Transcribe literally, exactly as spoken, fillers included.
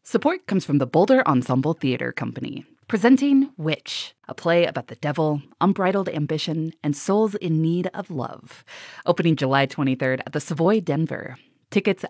Support comes from the Boulder Ensemble Theater Company, presenting Witch, a play about the devil, unbridled ambition, and souls in need of love. Opening July twenty-third at the Savoy Denver. Tickets